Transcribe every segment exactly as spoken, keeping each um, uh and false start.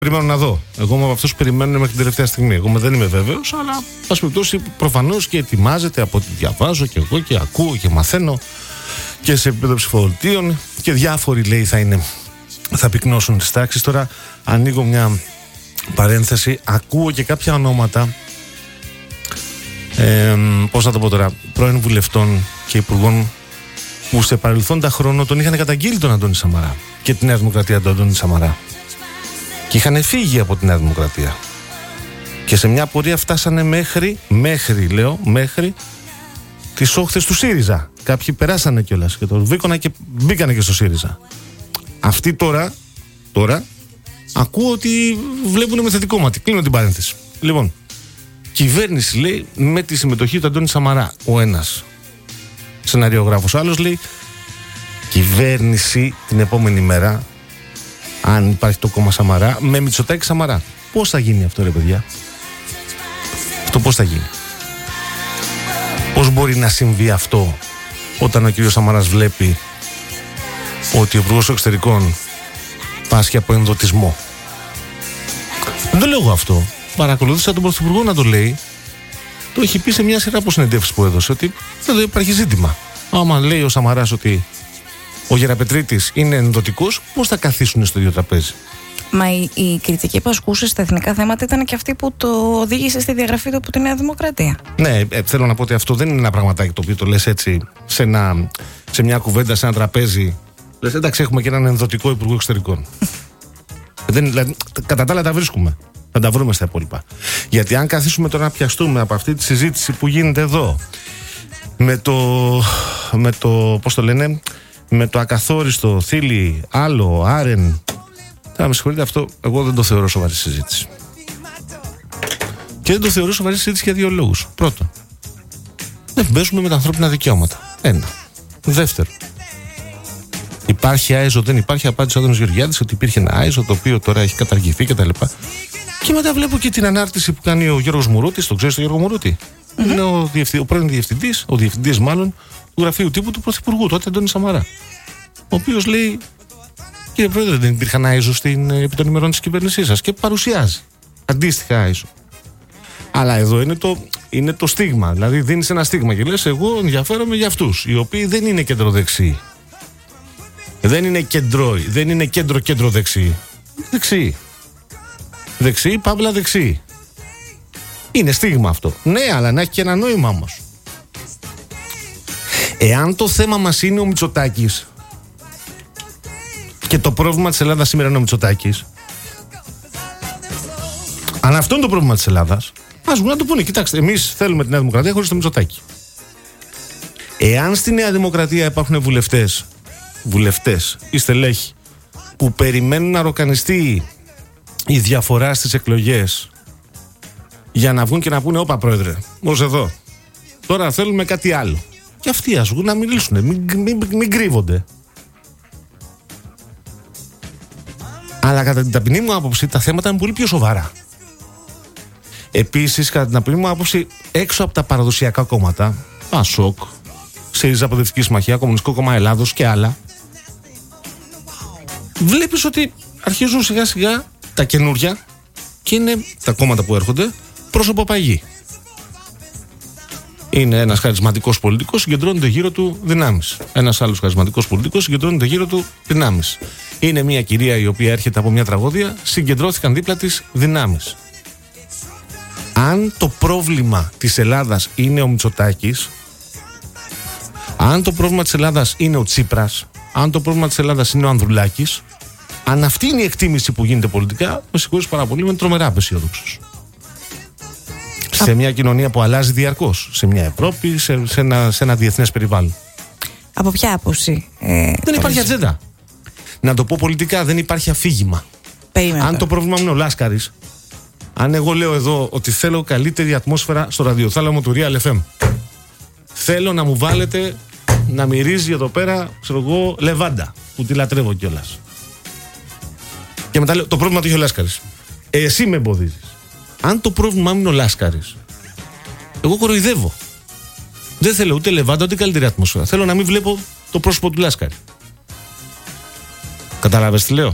Περιμένω να δω. Εγώ είμαι από αυτούς που περιμένουν μέχρι την τελευταία στιγμή. Εγώ δεν είμαι βέβαιος, αλλά ας περιπτώσει προφανώς και ετοιμάζεται από ό,τι διαβάζω και εγώ και ακούω και μαθαίνω και σε επίπεδο ψηφοδελτίων και διάφοροι λέει θα είναι. Θα πυκνώσουν τις τάξεις. Τώρα ανοίγω μια παρένθεση. Ακούω και κάποια ονόματα. Ε, πώς να το πω τώρα, πρώην βουλευτών και υπουργών που σε παρελθόντα χρόνο τον είχαν καταγγείλει τον Αντώνη Σαμαρά και τη Νέα Δημοκρατία του Αντώνη Σαμαρά και είχαν φύγει από τη Νέα Δημοκρατία και σε μια πορεία φτάσανε μέχρι, μέχρι λέω, μέχρι τις όχθες του ΣΥΡΙΖΑ. Κάποιοι περάσανε κιόλας και το βήκωνα και μπήκανε και στο ΣΥΡΙΖΑ. Αυτοί τώρα, τώρα ακούω ότι βλέπουν με θετικό μάτι. Κλείνω την παρένθεση. Λοιπόν, κυβέρνηση λέει με τη συμμετοχή του Αντώνη Σαμαρά. Ο ένας σεναριογράφος, ο άλλος λέει κυβέρνηση την επόμενη μέρα, αν υπάρχει το κόμμα Σαμαρά, με Μητσοτάκη Σαμαρά. Πώς θα γίνει αυτό, ρε παιδιά? Αυτό πώς θα γίνει? Πώς μπορεί να συμβεί αυτό όταν ο κύριος Σαμαράς βλέπει ότι ο υπουργός εξωτερικών πάσχει από ενδοτισμό? Δεν το λέω εγώ αυτό. Παρακολούθησα τον πρωθυπουργό να το λέει. Το έχει πει σε μια σειρά από συνεντεύξεις που έδωσε, ότι εδώ υπάρχει ζήτημα. Άμα λέει ο Σαμαράς ότι ο Γεραπετρίτης είναι ενδοτικός, πώς θα καθίσουν στο ίδιο τραπέζι? Μα η, η κριτική που ασκούσε στα εθνικά θέματα ήταν και αυτή που το οδήγησε στη διαγραφή του από τη Νέα Δημοκρατία. Ναι, ε, θέλω να πω ότι αυτό δεν είναι ένα πραγματάκι το οποίο το λες έτσι σε, ένα, σε μια κουβέντα, σε ένα τραπέζι. Λες, εντάξει, έχουμε και έναν ενδοτικό υπουργό εξωτερικών. δεν, δηλαδή, κατά τα άλλα τα βρίσκουμε. Θα τα βρούμε στα υπόλοιπα. Γιατί αν καθίσουμε τώρα να πιαστούμε από αυτή τη συζήτηση που γίνεται εδώ με το, με το πώς το λένε, με το ακαθόριστο Θήλη, άλλο, Άρεν. Θα με συγχωρείτε, αυτό εγώ δεν το θεωρώ σοβαρή συζήτηση. Και δεν το θεωρώ σοβαρή συζήτηση για δύο λόγους. Πρώτον, δεν παίζουμε με τα ανθρώπινα δικαιώματα. Ένα. Δεύτερο, υπάρχει άεζο, δεν υπάρχει? Απάντησε ο Άδωνης Γεωργιάδης ότι υπήρχε ένα άεζο το οποίο τώρα έχει καταργηθεί κτλ. Και μετά βλέπω και την ανάρτηση που κάνει ο Γιώργος Μουρούτης. Το ξέρεις τον Γιώργο Μουρούτη? Mm-hmm. Είναι ο, διευθυ... ο πρώην διευθυντής, ο διευθυντής μάλλον, του γραφείου τύπου του Πρωθυπουργού, τότε Αντώνη Σαμαρά. Ο οποίος λέει, κύριε Πρόεδρε, δεν υπήρχαν άεζο στην επί των ημερών της κυβέρνησής σας? Και παρουσιάζει αντίστοιχα άεζο. Αλλά εδώ είναι το, είναι το στίγμα. Δηλαδή δίνεις ένα στίγμα και λες, εγώ ενδιαφέρομαι για αυτούς, οι οποίοι δεν είναι κεντροδεξιοί. Δεν είναι κεντρώοι, δεν είναι κέντρο-κέντρο δεξιοί. Δεξιοί. Δεξιοί, παύλα δεξιοί. Είναι στίγμα αυτό. Ναι, αλλά να έχει και ένα νόημα όμως. Εάν το θέμα μας είναι ο Μητσοτάκης και το πρόβλημα της Ελλάδας σήμερα είναι ο Μητσοτάκης, αν αυτό είναι το πρόβλημα της Ελλάδας, ας βγουν να το πούνε. Κοιτάξτε, εμείς θέλουμε τη Νέα Δημοκρατία χωρίς το Μητσοτάκη. Εάν στη Νέα Δημοκρατία υπάρχουν βουλευτές, βουλευτές ή στελέχοι που περιμένουν να ροκανιστεί η διαφορά στις εκλογές για να βγουν και να πούνε, όπα πρόεδρε, ως εδώ, τώρα θέλουμε κάτι άλλο, και αυτοί ας βγουν να μιλήσουν, μην, μην, μην, μην κρύβονται. Αλλά κατά την ταπεινή μου άποψη τα θέματα είναι πολύ πιο σοβαρά. Επίσης, κατά την ταπεινή μου άποψη, έξω από τα παραδοσιακά κόμματα, ΠΑΣΟΚ, ΣΥΡΙΖΑ, Προοδευτική Συμμαχία, Κομμουνιστικό Κόμμα Ελλάδος και άλλα, βλέπεις ότι αρχίζουν σιγά σιγά τα καινούρια και είναι τα κόμματα που έρχονται προσωποπαγή. Είναι ένας χαρισματικός πολιτικός, συγκεντρώνεται γύρω του δυνάμεις. Ένας άλλος χαρισματικός πολιτικός, συγκεντρώνεται γύρω του δυνάμεις. Είναι μια κυρία η οποία έρχεται από μια τραγωδία, συγκεντρώθηκαν δίπλα της δυνάμεις. Αν το πρόβλημα της Ελλάδας είναι ο Μητσοτάκης, αν το πρόβλημα της Ελλάδας είναι ο Τσίπρας, αν το πρόβλημα της Ελλάδας είναι ο Ανδρουλάκης, αν αυτή είναι η εκτίμηση που γίνεται πολιτικά, με συγχωρείς πάρα πολύ, είμαι τρομερά απεσιόδοξος. Α... Σε μια κοινωνία που αλλάζει διαρκώς, σε μια Ευρώπη, σε, σε, ένα, σε ένα διεθνές περιβάλλον. Από ποια άποψη? Ε, δεν υπάρχει ατζέντα. Να το πω πολιτικά, δεν υπάρχει αφήγημα. Περίμενα. Αν το πρόβλημα μου είναι ο Λάσκαρης, αν εγώ λέω εδώ ότι θέλω καλύτερη ατμόσφαιρα στο ραδιοθάλαμο του Real εφ εμ, θέλω να μου βάλετε να μυρίζει εδώ πέρα, ξέρω εγώ, λεβάντα, που τη λατρεύω κιόλας. Και μετά λέω, το πρόβλημα το έχει ο Λάσκαρης. Ε, εσύ με εμποδίζεις. Αν το πρόβλημά μου είναι ο Λάσκαρης, εγώ κοροϊδεύω. Δεν θέλω ούτε λεβάντα ούτε καλύτερη ατμόσφαιρα. Θέλω να μην βλέπω το πρόσωπο του Λάσκαρη. Κατάλαβες τι λέω?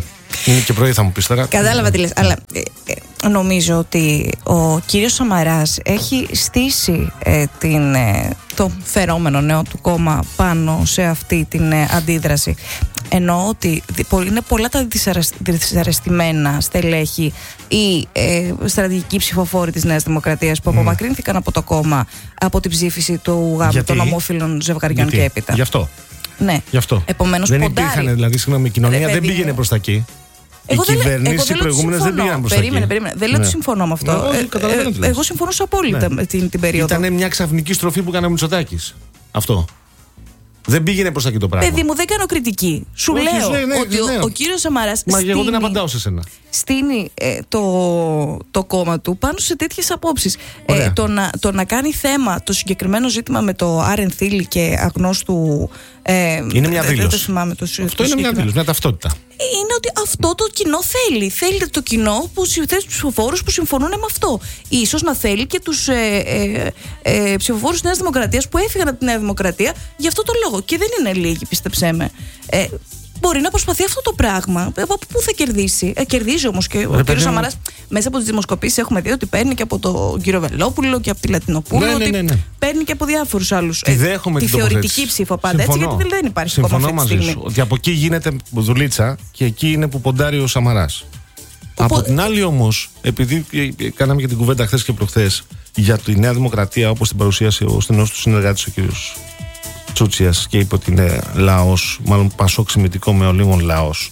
Είναι και πρωί, θα μου πεις τώρα. Κατάλαβα τι λες. Αλλά ε, ε, νομίζω ότι ο κύριος Σαμαράς έχει στήσει ε, την, ε, το φερόμενο νέο του κόμμα πάνω σε αυτή την ε, αντίδραση. Εννοώ ότι είναι πολλά τα δυσαρεστημένα στελέχη ή ε, στρατηγικοί ψηφοφόροι της Νέας Δημοκρατίας που mm. απομακρύνθηκαν από το κόμμα από την ψήφιση του γάμου των ομόφυλων ζευγαριών. Γιατί? Και έπειτα. Γι' αυτό. Ναι. Γι' αυτό. Επομένως, δεν ποντάρει. υπήρχαν, δηλαδή, συγγνώμη, η κοινωνία ε, δεν πήγαινε προς τα εκεί. Εγώ οι κυβερνήσεις, οι προηγούμενες δεν πήγαν προς τα εκεί. Περίμενε, περίμενε. Δεν λέω ότι συμφωνώ με αυτό. Ναι, ε, ε, εγώ συμφωνούσα απόλυτα ναι. την, την περίοδο. Ήταν μια ξαφνική στροφή που έκανε ο Μητσοτάκης. Αυτό. Δεν πήγαινε προς τα εκεί το πράγμα. Παιδί μου, δεν κάνω κριτική. Σου Όχι, λέω ναι, ναι, ότι ναι. ο, ο κύριος Σαμαράς. Μα στήνει, εγώ δεν απαντάω σε σένα. Στείνει ε, το, το κόμμα του πάνω σε τέτοιες απόψεις. Ε, το, να, το να κάνει θέμα το συγκεκριμένο ζήτημα με το Άρεν Θήλη και αγνώστου. Ε, είναι μια δήλωση. Το, το, αυτό είναι μια δήλωση, μια ταυτότητα. Είναι ότι αυτό το κοινό θέλει. Θέλει το κοινό που θέσει τους ψηφοφόρους που συμφωνούν με αυτό. Ίσως να θέλει και τους ε, ε, ε, ψηφοφόρους της Νέας Δημοκρατίας που έφυγαν από τη Νέα Δημοκρατία για αυτό το λόγο. Και δεν είναι λίγοι, πίστεψέ με. Ε, Μπορεί να προσπαθεί αυτό το πράγμα. Από πού θα κερδίσει. Ε, κερδίζει όμως και ο κ. Σαμαράς. Μέσα από τις δημοσκοπήσεις έχουμε δει ότι παίρνει και από τον κύριο Βελόπουλο και από τη Λατινοπούλου. Ναι, ναι, ναι, ναι. Παίρνει και από διάφορους άλλους. Τη δέχομαι τη την θεωρητική ψήφο πάντα. Συμφωνώ. Έτσι, γιατί δεν υπάρχει Συμφωνώ ακόμα αυτή τη μαζί σου. Ότι από εκεί γίνεται δουλίτσα και εκεί είναι που ποντάρει ο Σαμαράς. Που από πο... την άλλη όμως, επειδή κάναμε και την κουβέντα χθες και προχθές για τη Νέα Δημοκρατία, όπως την παρουσίασε ο στενός του συνεργάτης ο κ. Τσούτσιας και είπε ότι είναι λαός, μάλλον πασόκ συμμετικό με ολίγων λαός.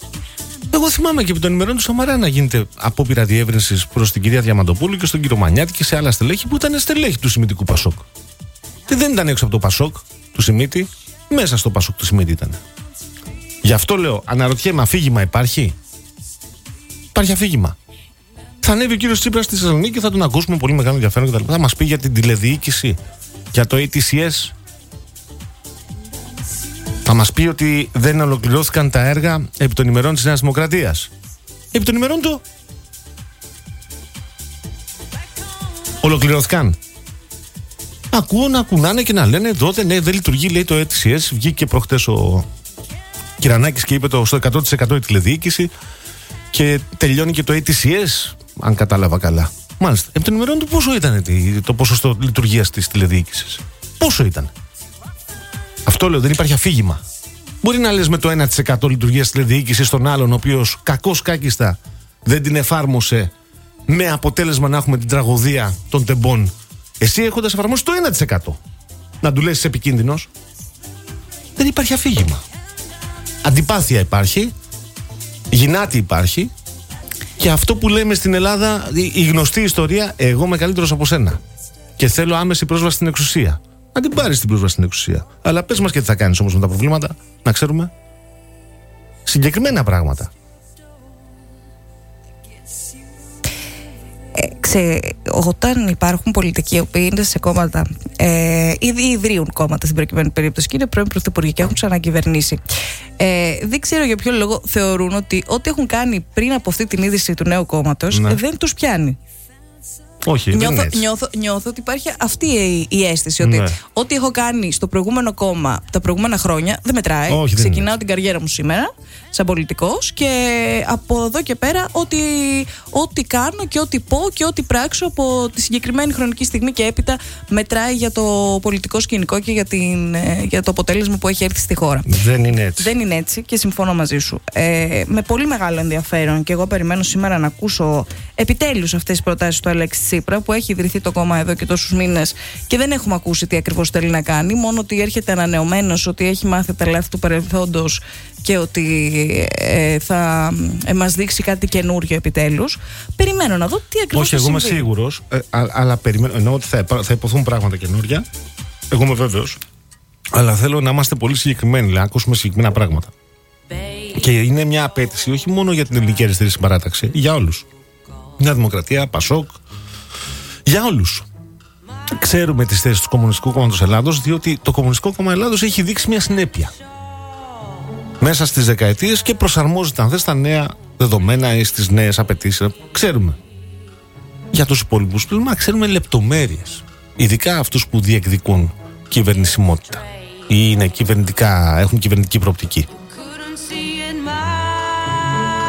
Εγώ θυμάμαι και από τον ημερών του Σαμαρά να γίνεται απόπειρα διεύρυνσης προς την κυρία Διαμαντοπούλου και στον κύριο Μανιάτη και σε άλλα στελέχη που ήταν στελέχη του συμμετικού Πασόκ. Και δεν ήταν έξω από το Πασόκ του Σιμίτη, μέσα στο Πασόκ του Σιμίτη ήταν. Γι' αυτό λέω, αναρωτιέμαι, αφήγημα υπάρχει. Υπάρχει αφήγημα. Θα ανέβει ο κύριος Τσίπρας στη Θεσσαλονίκη και θα τον ακούσουμε πολύ μεγάλο ενδιαφέρον κτλ. Θα μας πει για την τηλεδιοίκηση, για το έι τι σι ες. Θα μας πει ότι δεν ολοκληρώθηκαν τα έργα επί των ημερών της Νέας Δημοκρατίας. Επί των ημερών του ολοκληρώθηκαν. Ακούω να κουνάνε και να λένε τότε ναι, δεν λειτουργεί, λέει το έι τι σι ες. Βγήκε προχτές ο Κυρανάκης και είπε το στο εκατό τοις εκατό η τηλεδιοίκηση και τελειώνει και το έι τι σι ες, αν κατάλαβα καλά. Μάλιστα. Επί των ημερών του πόσο ήταν το ποσοστό λειτουργίας της τηλεδιοίκησης? Πόσο ήταν? Αυτό λέω, δεν υπάρχει αφήγημα. Μπορεί να λες με το ένα τοις εκατό λειτουργίας τηλεδιοίκησης στον άλλον, ο οποίος κακώς κάκιστα δεν την εφάρμοσε, με αποτέλεσμα να έχουμε την τραγωδία των τεμπών. Εσύ έχοντας εφαρμόσει το ένα τοις εκατό να του λες είσαι επικίνδυνος. Δεν υπάρχει αφήγημα. Αντιπάθεια υπάρχει, γυνάτη υπάρχει, και αυτό που λέμε στην Ελλάδα, η γνωστή ιστορία, εγώ είμαι καλύτερος από σένα και θέλω άμεση πρόσβαση στην εξουσία. Να την πάρεις την πρόσβαση στην εξουσία. Αλλά πες μας και τι θα κάνεις όμως με τα προβλήματα, να ξέρουμε. Συγκεκριμένα πράγματα. Ε, ξέ, όταν υπάρχουν πολιτικοί οι οποίοι είναι σε κόμματα, ε, ήδη ιδρύουν κόμματα στην προκειμένη περίπτωση και είναι πρώην πρωθυπουργοί και έχουν ξανακυβερνήσει, ε, δεν ξέρω για ποιο λόγο θεωρούν ότι ό,τι έχουν κάνει πριν από αυτή την ίδρυση του νέου κόμματος ναι. δεν τους πιάνει. Όχι, νιώθω, δεν είναι νιώθω, νιώθω ότι υπάρχει αυτή η, η αίσθηση ότι ναι. ό,τι έχω κάνει στο προηγούμενο κόμμα τα προηγούμενα χρόνια δεν μετράει. Όχι, Ξεκινάω δεν την καριέρα μου σήμερα σαν πολιτικός και από εδώ και πέρα ό,τι, ό,τι κάνω και ό,τι πω και ό,τι πράξω από τη συγκεκριμένη χρονική στιγμή και έπειτα μετράει για το πολιτικό σκηνικό και για, την, για το αποτέλεσμα που έχει έρθει στη χώρα. Δεν είναι έτσι. Δεν είναι έτσι και συμφωνώ μαζί σου. Ε, με πολύ μεγάλο ενδιαφέρον και εγώ περιμένω σήμερα να ακούσω επιτέλους αυτές τις προτάσεις του Αλέξη Τσίπρα, που έχει ιδρυθεί το κόμμα εδώ και τόσους μήνες και δεν έχουμε ακούσει τι ακριβώς θέλει να κάνει. Μόνο ότι έρχεται ανανεωμένος, ότι έχει μάθει τα λάθη του παρελθόντος και ότι ε, θα ε, μας δείξει κάτι καινούριο επιτέλους. Περιμένω να δω τι ακριβώς Όχι, θα εγώ είμαι συμβεί. σίγουρος, ε, α, αλλά περιμένω, εννοώ ότι θα, θα υποθούν πράγματα καινούρια. Εγώ είμαι βέβαιος. Αλλά θέλω να είμαστε πολύ συγκεκριμένοι, να ακούσουμε συγκεκριμένα πράγματα. Και είναι μια απέτηση όχι μόνο για την ελληνική αριστερή συμπαράταξη, για όλους. Μια Δημοκρατία, Πασόκ, για όλους. Ξέρουμε τις θέσεις του Κομμουνιστικού Κόμματος Ελλάδος, διότι το Κομμουνιστικό Κόμμα Ελλάδος έχει δείξει μια συνέπεια μέσα στις δεκαετίες και προσαρμόζεται, αν θες, στα νέα δεδομένα ή στις νέες απαιτήσεις. Ξέρουμε. Για τους υπόλοιπους πλέον, ξέρουμε λεπτομέρειες. Ειδικά αυτούς που διεκδικούν κυβερνησιμότητα ή είναι κυβερνητικά, έχουν κυβερνητική προοπτική.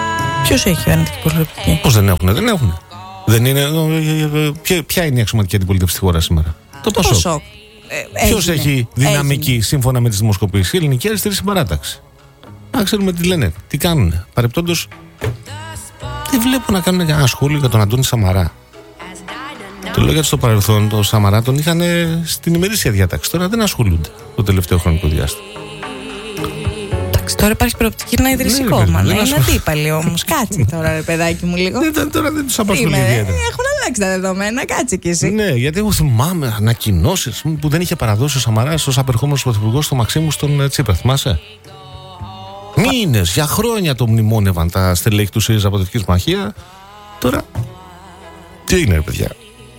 Ποιος έχει κυβερνητική πολιτική? Πώς δεν έχουν, δεν έχουν. Δεν είναι, ποια, ποια είναι η αξιωματική αντιπολίτευση στη χώρα σήμερα? Το, το Πασόκ. Ε, Ποιος έχει δυναμική έγινε. Σύμφωνα με τις δημοσκοπήσεις? Η Ελληνική Αριστερή Συμπαράταξη. Να ξέρουμε τι λένε, τι κάνουν. Παρεπτόντως, δεν βλέπω να κάνουν ένα σχόλιο για τον Αντώνη Σαμαρά. Το λέω γιατί στο παρελθόν τον Σαμαρά τον είχαν στην ημερήσια διάταξη. Τώρα δεν ασχολούνται το τελευταίο χρονικό διάστημα. Εντάξει, τώρα υπάρχει προοπτική να ιδρύσει ναι, κόμμα. Ναι, είναι αντίπαλοι όμως. Κάτσε τώρα, ρε παιδάκι μου, λίγο. Δεν, τώρα δεν τους απασχολεί ιδιαίτερα. Έχουν αλλάξει τα δεδομένα, κάτσε κι εσύ. Ναι, γιατί εγώ θυμάμαι ανακοινώσεις που δεν είχε παραδώσει ο Σαμαράς ως απερχόμενος πρωθυπουργός στο Μαξίμου στον Τσίπρα. Θυμάσαι? Μήνες, για χρόνια το μνημόνευαν τα στελέχη του ΣΥΡΙΖΑ από Δυτική Συμμαχία. Τώρα. Τι έγινε, ρε παιδιά?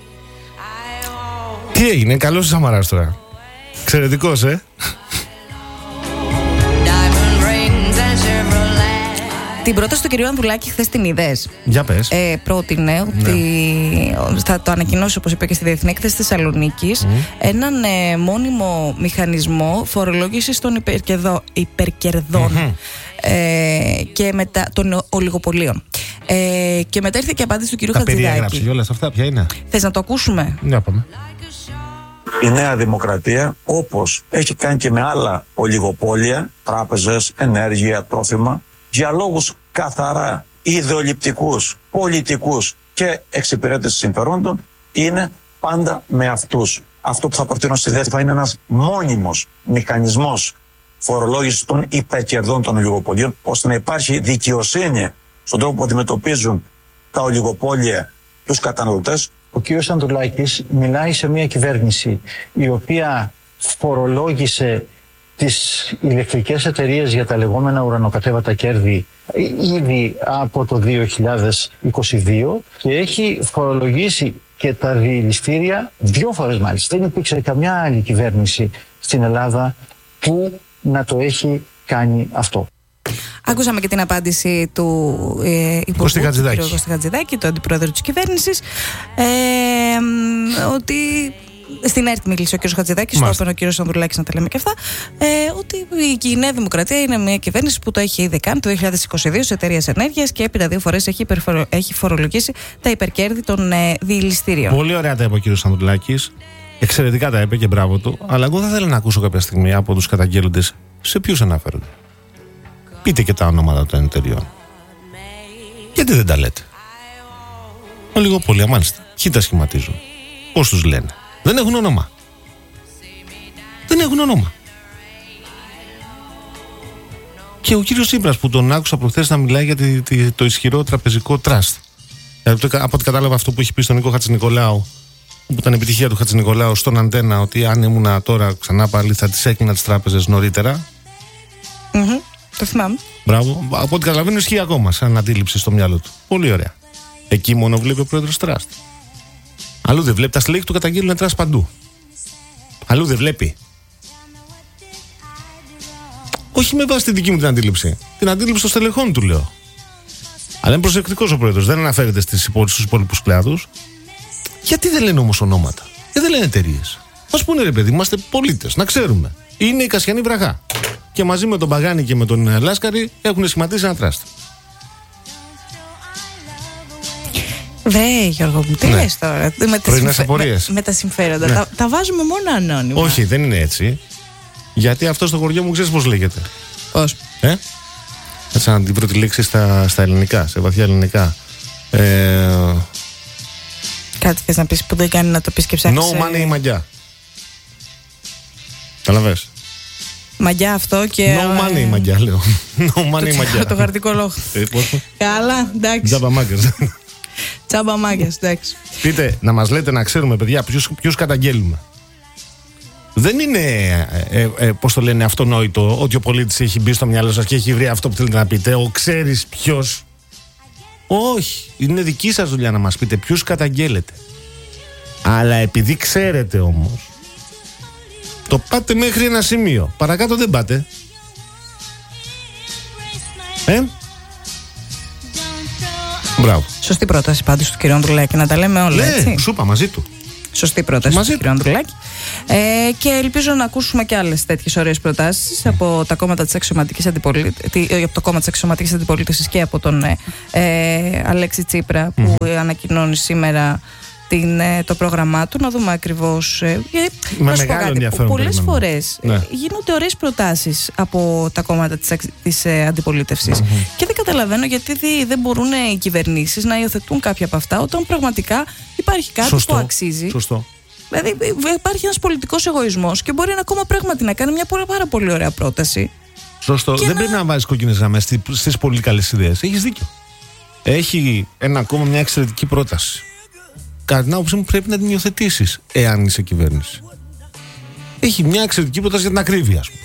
Τι έγινε, καλός ο Σαμαράς τώρα. Εξαιρετικός, ε. Την πρόταση του κυρίου Ανδρουλάκη χθες την είδες? Για πες. Ε, πρότεινε ότι ναι. θα το ανακοινώσει, όπως είπε και στη Διεθνή Έκθεση Θεσσαλονίκης, mm. έναν ε, μόνιμο μηχανισμό φορολόγησης των υπερκερδο, υπερκερδών mm-hmm. ε, και μετά των ολιγοπολίων. Ε, και μετά ήρθε και απάντηση του κυρίου τα Χατζηδάκη. Τα περιέγραψε κιόλας αυτά, ποια είναι? Θες να το ακούσουμε? Ναι, πάμε. Η Νέα Δημοκρατία, όπως έχει κάνει και με άλλα ολιγοπόλια, τράπεζες, ενέργεια, τρόφιμα, για λόγους καθαρά ιδεολειπτικούς, πολιτικούς και εξυπηρέτηση συμφερόντων, είναι πάντα με αυτούς. Αυτό που θα προτείνω στη δεύτερη θα είναι ένας μόνιμος μηχανισμός φορολόγησης των υπερκερδών των ολιγοπολίων, ώστε να υπάρχει δικαιοσύνη στον τρόπο που αντιμετωπίζουν τα ολιγοπόλια τους καταναλωτές. Ο κύριος Ανδρουλάκης μιλάει σε μια κυβέρνηση η οποία φορολόγησε τις ηλεκτρικές εταιρείες για τα λεγόμενα ουρανοκατέβατα κέρδη ήδη από το δύο χιλιάδες είκοσι δύο και έχει φορολογήσει και τα διελιστήρια δύο φορές μάλιστα. Δεν υπήρξε καμιά άλλη κυβέρνηση στην Ελλάδα που να το έχει κάνει αυτό. Άκουσαμε και την απάντηση του ε, Υπουργού Κώστη Χατζηδάκη. του Κώστη Χατζηδάκη, του Αντιπρόεδρου της κυβέρνησης, ε, ότι στην ΕΡΤ μίλησε ο κ. Χατζηδάκης, το είπε ο κ. Ανδρουλάκης, να τα λέμε και αυτά, ε, ότι η Νέα Δημοκρατία είναι μια κυβέρνηση που το έχει ήδη κάνει το δύο χιλιάδες είκοσι δύο σε εταιρείες ενέργειας και έπειτα δύο φορές έχει, έχει φορολογήσει τα υπερκέρδη των ε, διελιστήριων. Πολύ ωραία τα είπε ο κ. Ανδρουλάκης. Εξαιρετικά τα είπε και μπράβο του. Αλλά εγώ θα ήθελα να ακούσω κάποια στιγμή από τους καταγγέλλοντες σε ποιους αναφέρονται. Πείτε και τα ονόματα των εταιριών. Γιατί δεν τα λέτε? Ολιγοπόλια, μάλιστα. Ποιοι τα σχηματίζουν? Πώς τους λένε? Δεν έχουν όνομα. Δεν έχουν όνομα. Και ο κύριος Τσίπρας που τον άκουσα προχθές να μιλάει για τη, τη, το ισχυρό τραπεζικό τραστ. Από ό,τι κατάλαβα αυτό που έχει πει στον Νίκο Χατζηνικολάου, που ήταν επιτυχία του Χατζηνικολάου στον Αντένα, ότι αν ήμουνα τώρα ξανά πάλι θα τις έκλεινα τις τράπεζες νωρίτερα. Mm-hmm. Το θυμάμαι. Μπράβο. Από ό,τι καταλαβαίνω ισχύει ακόμα σαν αντίληψη στο μυαλό του. Πολύ ωραία. Εκεί μόνο βλέπει ο πρόεδρος τραστ. Αλλού δεν βλέπει. Τα στελέχη του καταγγείλουν τραστ παντού. Αλλού δεν βλέπει. Όχι με βάση τη δική μου την αντίληψη. Την αντίληψη των στελεχών του λέω. Αλλά είναι προσεκτικός ο πρόεδρος. Δεν αναφέρεται στους υπόλοιπους κλάδους. Γιατί δεν λένε όμως ονόματα? Γιατί δεν λένε εταιρείες? Ας πούνε, ρε παιδί, είμαστε πολίτες, να ξέρουμε. Είναι η Κασιανή Βραχά. Και μαζί με τον Παγάνη και με τον Λάσκαρη έχουν σχηματίσει ένα τραστ. Βρε Γιώργο μου, τι ναι. λες τώρα? Με τα, συμφε... με, με τα συμφέροντα. Ναι. Τα, τα βάζουμε μόνο ανώνυμα. Όχι, δεν είναι έτσι. Γιατί αυτό στο χωριό μου ξέρεις πώς λέγεται? Πώς? Ε? Έτσι να την πρώτη λέξη στα, στα ελληνικά, σε βαθιά ελληνικά. Ε... Κάτι θες να πεις που δεν κάνει να το πεις και ψάξεις? No money η μαγιά. Καταλαβες? Μαγιά αυτό και... No money η μαγιά λέω. No money η μαγιά. Το χαρτικό λόγο. Καλά, εντάξει. Τζάμπα μάγκες. Τζάμπα μάγκες, εντάξει. Πείτε, να μας λέτε να ξέρουμε παιδιά ποιους, ποιους καταγγέλουμε. Δεν είναι, ε, ε, πώς το λένε, αυτονόητο ότι ο πολίτης έχει μπει στο μυαλό σας και έχει βρει αυτό που θέλετε να πείτε. Ο ξέρεις ποιος? Όχι, είναι δική σας δουλειά να μας πείτε ποιους καταγγέλλετε. Αλλά επειδή ξέρετε όμως, το πάτε μέχρι ένα σημείο. Παρακάτω δεν πάτε. Ε? Μπράβο. Σωστή πρόταση πάντως του κ. Ανδρουλάκη, να τα λέμε όλα, ναι, έτσι. σου είπα μαζί του. σωστή πρόταση Μαζί του κ. Ανδρουλάκη. Ε, και ελπίζω να ακούσουμε και άλλες τέτοιες ωραίες προτάσεις από τα κόμματα της αξιωματικής αντιπολίτευσης, από το κόμμα της αξιωματικής αντιπολίτευσης και από τον ε, Αλέξη Τσίπρα που mm. ανακοινώνει σήμερα την, το πρόγραμμά του, να δούμε ακριβώς. Ε, Με μεγάλο ενδιαφέρον. Πολλές φορές ναι. γίνονται ωραίες προτάσεις από τα κόμματα της, της ε, αντιπολίτευσης mm-hmm. και δεν καταλαβαίνω γιατί δεν μπορούν οι κυβερνήσεις να υιοθετούν κάποια από αυτά όταν πραγματικά υπάρχει κάτι Σωστό. που αξίζει. Σωστό. Δηλαδή υπάρχει ένας πολιτικός εγωισμός και μπορεί ένα κόμμα πράγματι να κάνει μια πάρα, πάρα πολύ ωραία πρόταση. Σωστό. Δεν να... πρέπει να βάζεις κόκκινες γραμμές στις πολύ καλές ιδέες. Έχεις δίκιο. Έχει ένα κόμμα μια εξαιρετική πρόταση. Κατά την άποψή μου πρέπει να την υιοθετήσεις εάν είσαι κυβέρνηση. Έχει μια εξαιρετική πρόταση για την ακρίβεια, ας πούμε.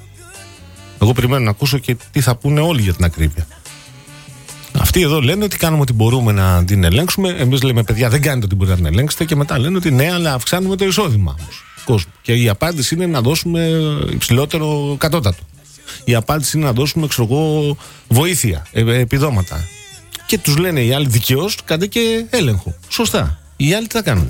Εγώ περιμένω να ακούσω και τι θα πούνε όλοι για την ακρίβεια. Αυτοί εδώ λένε ότι κάνουμε ό,τι μπορούμε να την ελέγξουμε. Εμείς λέμε, παιδιά, δεν κάνετε ό,τι μπορείτε να την ελέγξετε. Και μετά λένε ότι ναι, αλλά αυξάνουμε το εισόδημα κόσμου. Και η απάντηση είναι να δώσουμε υψηλότερο κατώτατο. Η απάντηση είναι να δώσουμε, ξέρω εγώ, βοήθεια, επιδόματα. Και τους λένε οι άλλοι δικαίως, κάντε και έλεγχο. Σωστά. Οι άλλοι τι θα κάνουν?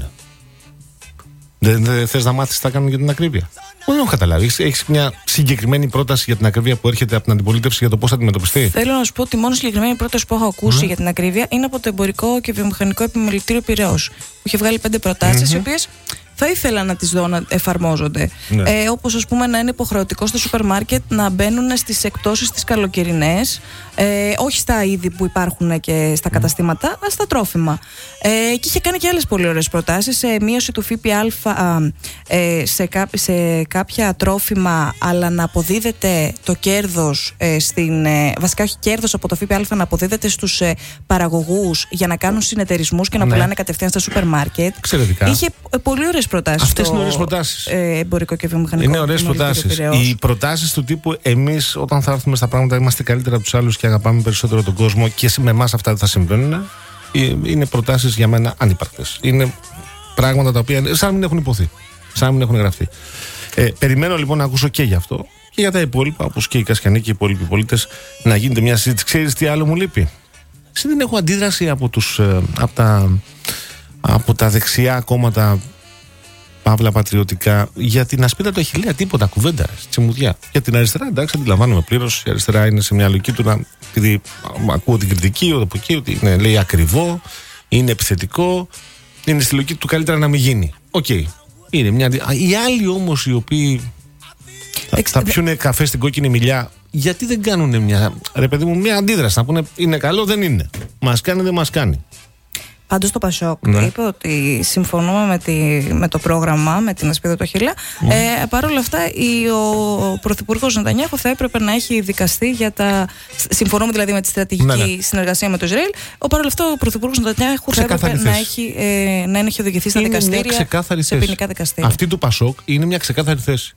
Δεν, δεν θες να μάθεις τι θα κάνουν για την ακρίβεια? Δεν έχω καταλάβει. Έχεις, έχεις μια συγκεκριμένη πρόταση για την ακρίβεια που έρχεται από την αντιπολίτευση για το πώς θα αντιμετωπιστεί? Θέλω να σου πω ότι η μόνο συγκεκριμένη πρόταση που έχω ακούσει mm. για την ακρίβεια είναι από το Εμπορικό και Βιομηχανικό Επιμελητήριο Πειραιώς, που είχε βγάλει πέντε προτάσεις, mm-hmm. οι οποίες θα ήθελα να τις δω να εφαρμόζονται. Ναι. Ε, όπως ας πούμε να είναι υποχρεωτικό στο σούπερ μάρκετ να μπαίνουν στις εκπτώσεις τις καλοκαιρινές, ε, όχι στα είδη που υπάρχουν και στα καταστήματα, αλλά στα τρόφιμα. Ε, και είχε κάνει και άλλες πολύ ωραίες προτάσεις, σε μείωση του ΦΠΑ ε, σε, κά, σε κάποια τρόφιμα, αλλά να αποδίδεται το κέρδος ε, στην. Ε, βασικά, όχι κέρδος από το ΦΠΑ να αποδίδεται στους ε, παραγωγούς για να κάνουν συνεταιρισμούς και να ναι. πουλάνε κατευθείαν στα σούπερ μάρκετ. Εξαιρετικά. Είχε ε, πολύ ωραίες προτάσεις. Αυτές είναι ωραίες προτάσεις. Ε, εμπορικό και βιομηχανικό. Είναι ωραίες προτάσεις. Οι προτάσεις του τύπου εμείς όταν θα έρθουμε στα πράγματα είμαστε καλύτερα από τους άλλους και αγαπάμε περισσότερο τον κόσμο και με εμάς αυτά δεν θα συμβαίνουν. Είναι προτάσεις για μένα ανύπαρκτες. Είναι πράγματα τα οποία σαν να μην έχουν υποθεί. Σαν να μην έχουν γραφτεί. Ε, περιμένω λοιπόν να ακούσω και για αυτό και για τα υπόλοιπα, όπως και οι Κασιανοί και οι υπόλοιποι πολίτες, να γίνεται μια συζήτηση. Ξέρεις τι άλλο μου λείπει? Εσύ δεν έχω αντίδραση από, τους, από, τα, από τα δεξιά κόμματα, παύλα πατριωτικά, για την ασπίδα του Αχιλλέα. Τίποτα, κουβέντα, τσιμουδιά. Για την αριστερά, εντάξει, αντιλαμβάνομαι πλήρως. Η αριστερά είναι σε μια λογική του να. Επειδή ακούω την κριτική από εκεί, ότι είναι, λέει, ακριβό, είναι επιθετικό, είναι στη λογική του καλύτερα να μην γίνει. Οκ. Okay. Είναι μια. Οι άλλοι όμως οι οποίοι θα, θα πιούνε καφέ στην κόκκινη μιλιά, γιατί δεν κάνουν μια. Ρε παιδί μου, μια αντίδραση. Να πούνε είναι καλό, δεν είναι. Μας κάνει, δεν μας κάνει. Πάντως το Πασόκ ναι. είπε ότι συμφωνούμε με, τη, με το πρόγραμμα, με την ασπίδα του Αχιλλέα. Mm. Ε, Παρ' όλα αυτά, η, ο Πρωθυπουργός Νετανιάχου θα έπρεπε να έχει δικαστεί για τα. Συμφωνούμε δηλαδή με τη στρατηγική ναι, ναι. συνεργασία με το Ισραήλ. Ο, παρ' όλα αυτά, ο Πρωθυπουργός Νετανιάχου θα έπρεπε να έχει, ε, να έχει οδηγηθεί στα είναι δικαστήρια, σε ποινικά δικαστήρια. Αυτή του Πασόκ είναι μια ξεκάθαρη θέση.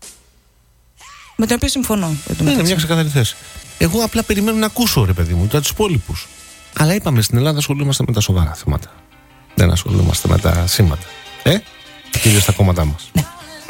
Με την οποία συμφωνώ. Είναι μια ξεκάθαρη θέση. Εγώ απλά περιμένω να ακούσω, ρε παιδί μου, για τους υπόλοιπους. Αλλά είπαμε, στην Ελλάδα ασχολούμαστε με τα σοβαρά θέματα. Δεν ασχολούμαστε με τα σήματα. Ε, κυρίως στα κόμματά μας. Ναι.